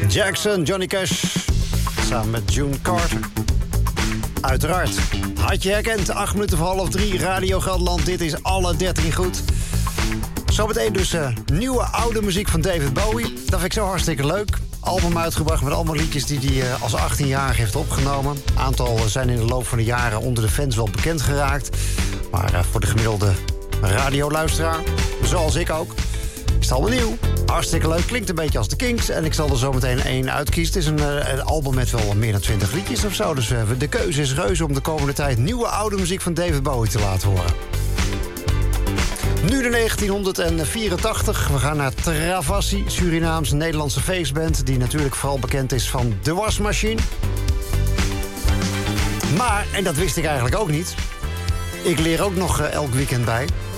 Jackson, Johnny Cash, samen met June Carter. Uiteraard, had je herkend, 2:08 Radio Gelderland. Dit is alle 13 goed. Zometeen dus nieuwe oude muziek van David Bowie. Dat vind ik zo hartstikke leuk. Album uitgebracht met allemaal liedjes die hij als 18-jarige heeft opgenomen. Een aantal zijn in de loop van de jaren onder de fans wel bekend geraakt. Maar voor de gemiddelde radioluisteraar, zoals ik ook, is het allemaal nieuw. Hartstikke leuk, klinkt een beetje als de Kinks. En ik zal er zo meteen één uitkiezen. Het is een album met wel meer dan 20 liedjes of zo. Dus de keuze is reuze om de komende tijd nieuwe oude muziek van David Bowie te laten horen. Nu de 1984. We gaan naar Travassi, Surinaamse Nederlandse feestband, die natuurlijk vooral bekend is van de wasmachine. Maar, en dat wist ik eigenlijk ook niet, ik leer ook nog elk weekend bij,